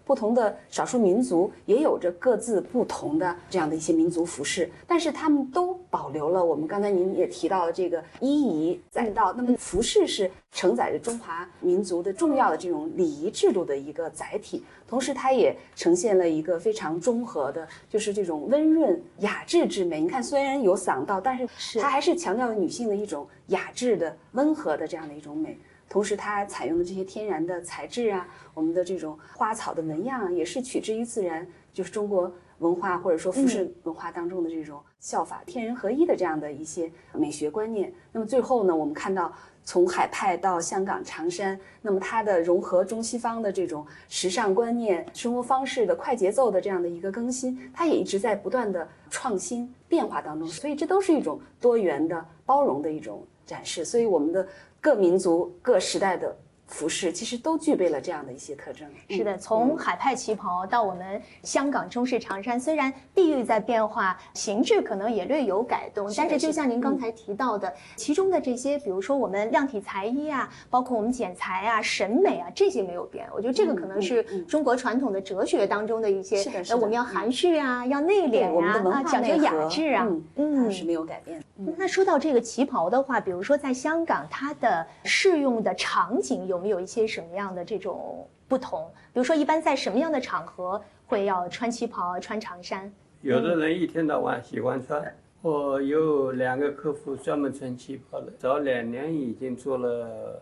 不同的少数民族也有着各自不同的这样的一些民族服饰，但是他们都保留了我们刚才您也提到的这个衣仪载道。那么服饰是承载着中华民族的重要的这种礼仪制度的一个载体，同时它也呈现了一个非常中和的，就是这种温润雅致之美。你看，虽然有嗓道，但是它还是强调了女性的一种雅致的、温和的这样的一种美。同时它采用的这些天然的材质啊，我们的这种花草的纹样也是取之于自然，就是中国文化或者说服饰文化当中的这种效法天人合一的这样的一些美学观念。那么最后呢，我们看到从海派到香港长衫，那么它的融合中西方的这种时尚观念、生活方式的快节奏的这样的一个更新，它也一直在不断的创新变化当中，所以这都是一种多元的包容的一种展示。所以我们的各民族各时代的服饰其实都具备了这样的一些特征。 是的，从海派旗袍到我们香港中式长衫，虽然地域在变化，形制可能也略有改动，但是就像您刚才提到的，其中的这些，比如说我们量体裁衣啊，包括我们剪裁啊、审美啊，这些没有变。我觉得这个可能是中国传统的哲学当中的一些，我们要含蓄啊，要内敛啊， 我们的文化讲究雅致啊， 它是没有改变。 那说到这个旗袍的话，比如说在香港，它的适用的场景有没有一些什么样的这种不同？比如说，一般在什么样的场合会要穿旗袍、穿长衫？ 有的人一天到晚喜欢穿。我有2个客户专门穿旗袍的，早2年已经做了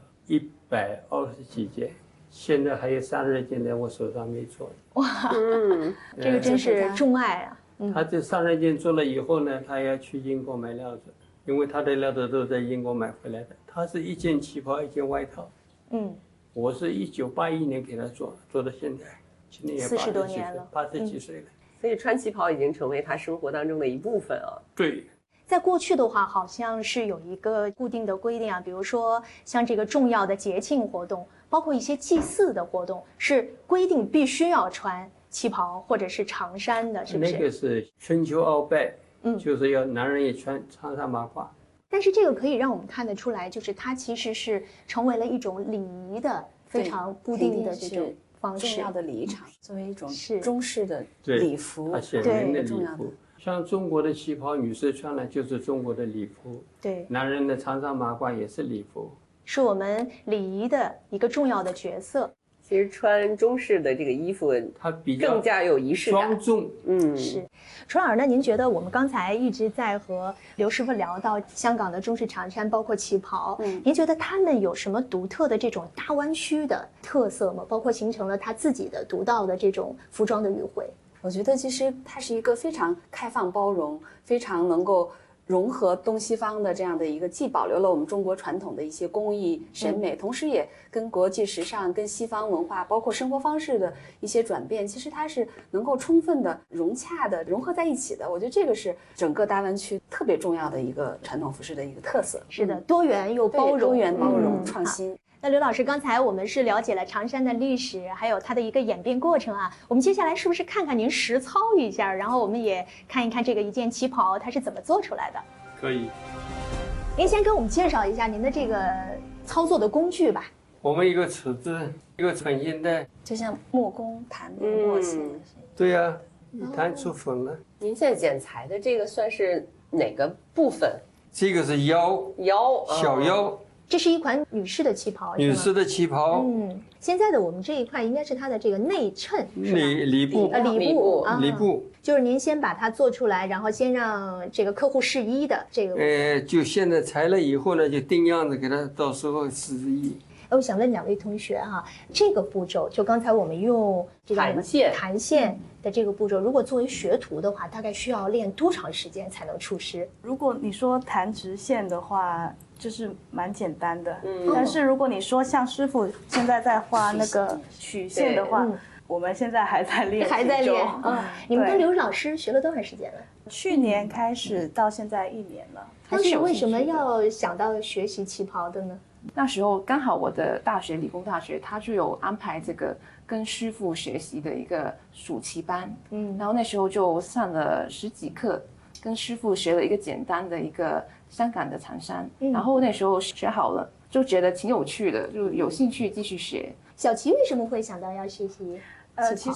120几件，现在还有30件在我手上没做。 哇，这个真是钟爱啊！ 他这30件做了以后呢，他要去英国买料子，因为他的料子都在英国买回来的。他是1件旗袍1件外套。我是1981年给他做到现在，今年也 40多年了 ，80几岁了。 所以穿旗袍已经成为他生活当中的一部分啊。 对。 在过去的话，好像是有一个固定的规定啊，比如说像这个重要的节庆活动，包括一些祭祀的活动，是规定必须要穿旗袍或者是长衫的，是不是？ 那个是春秋鳌拜，就是要男人也穿长衫马褂。 但是这个可以让我们看得出来，就是它其实是成为了一种礼仪的非常固定的这种方式， 重要的礼仪场，作为一种中式的礼服， 它显明的礼服。像中国的旗袍，女士穿的就是中国的礼服， 对， 男人的长衫马褂也是礼服， 是我们礼仪的一个重要的角色。 其实穿中式的这个衣服， 它比较更加有仪式感， 庄重。 是。楚老师，那您觉得我们刚才一直在和刘师傅聊到香港的中式长衫，包括旗袍，您觉得他们有什么独特的这种大湾区的特色吗？包括形成了他自己的独到的这种服装的语汇？ 我觉得其实它是一个非常开放包容，非常能够融合东西方的这样的一个，既保留了我们中国传统的一些工艺审美，同时也跟国际时尚、跟西方文化，包括生活方式的一些转变，其实它是能够充分的融洽的融合在一起的。我觉得这个是整个大湾区特别重要的一个传统服饰的一个特色。 是的，多元又包容， 多元包容，创新。 那刘老师，刚才我们是了解了长衫的历史，还有它的一个演变过程啊。我们接下来是不是看看您实操一下，然后我们也看一看这个一件旗袍它是怎么做出来的？ 可以。 您先给我们介绍一下您的这个操作的工具吧。 我们一个尺子，一个穿线带， 就像木工弹那个墨线。 对呀，一弹出粉了。 您现在剪裁的这个算是哪个部分？ 这个是腰，小腰。 这是一款女士的旗袍， 女士的旗袍。 现在的我们这一块应该是它的这个内衬， 里部， 里部，就是您先把它做出来，然后先让这个客户试衣的这个。 就现在裁了以后呢，就定样子给他，到时候试衣。 我想问2位同学哈，这个步骤就刚才我们用这个弹线的这个步骤，如果作为学徒的话，大概需要练多长时间才能出师？ 如果你说弹直线的话，就是蛮简单的。但是如果你说像师傅现在在画那个曲线的话，我们现在还在练， 你们跟刘老师学了多长时间了？ 去年开始到现在1年了。 当时为什么要想到学习旗袍的呢？ 那时候刚好我的大学理工大学，它就有安排这个跟师傅学习的一个暑期班，然后那时候就上了10几课，跟师傅学了一个简单的一个香港的长衫，然后那时候学好了，就觉得挺有趣的，就有兴趣继续学。 小齐为什么会想到要学习？ 其